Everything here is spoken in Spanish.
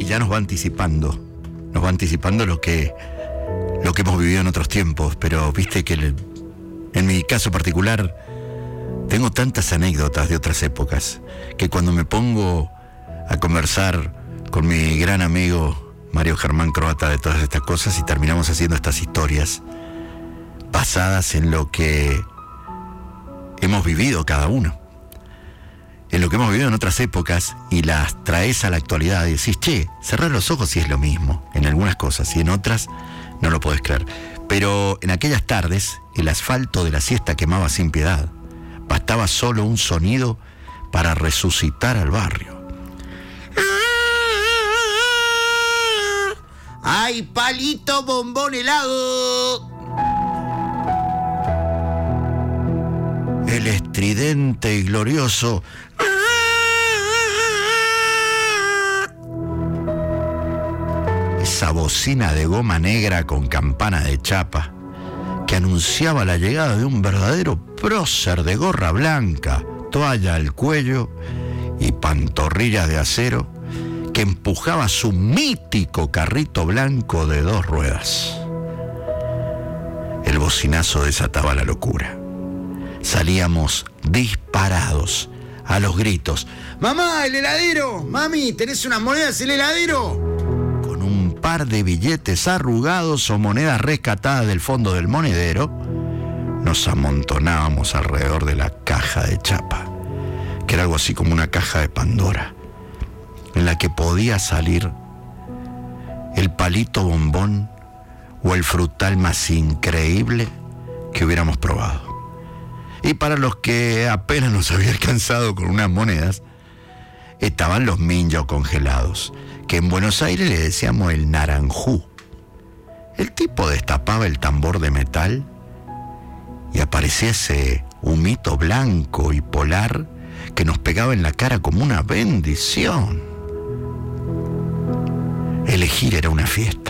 y ya nos va anticipando lo que hemos vivido en otros tiempos, pero viste que en mi caso particular tengo tantas anécdotas de otras épocas que cuando me pongo a conversar con mi gran amigo Mario Germán Croata de todas estas cosas y terminamos haciendo estas historias basadas en lo que hemos vivido cada uno, en lo que hemos vivido en otras épocas, y las traes a la actualidad y decís, che, cerrás los ojos y es lo mismo en algunas cosas, y en otras no lo podés creer. Pero en aquellas tardes el asfalto de la siesta quemaba sin piedad. Bastaba solo un sonido para resucitar al barrio. ¡Ay, palito, bombón, helado! El estridente y glorioso esa bocina de goma negra con campana de chapa que anunciaba la llegada de un verdadero prócer de gorra blanca, toalla al cuello y pantorrillas de acero, que empujaba su mítico carrito blanco de 2 ruedas. El bocinazo desataba la locura. Salíamos disparados a los gritos. ¡Mamá, el heladero! ¡Mami, tenés unas monedas en el heladero! Con un par de billetes arrugados o monedas rescatadas del fondo del monedero, nos amontonábamos alrededor de la caja de chapa, que era algo así como una caja de Pandora, en la que podía salir el palito bombón o el frutal más increíble que hubiéramos probado. Y para los que apenas nos había alcanzado con unas monedas, estaban los minjos congelados, que en Buenos Aires le decíamos el naranjú. El tipo destapaba el tambor de metal y aparecía ese humito blanco y polar que nos pegaba en la cara como una bendición. Elegir era una fiesta.